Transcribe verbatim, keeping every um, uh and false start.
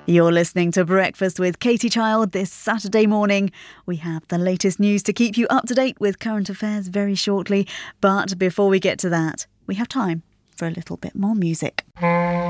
You're listening to Breakfast with Katie Child this Saturday morning. We have the latest news to keep you up to date with current affairs very shortly. But before we get to that, we have time for a little bit more music.